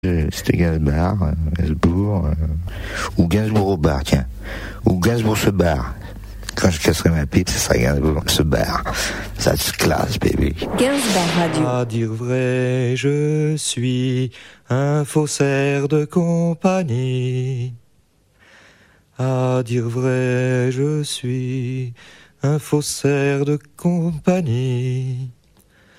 C'était Gainsbourg, ou Gainsbourg au bar, tiens. Ou Gainsbourg se barre. Quand je casserai ma pipe, ce sera Gainsbourg se barre. Ça se classe, bébé. Gainsbourg Radio. À dire vrai, je suis un faussaire de compagnie. À dire vrai, je suis un faussaire de compagnie.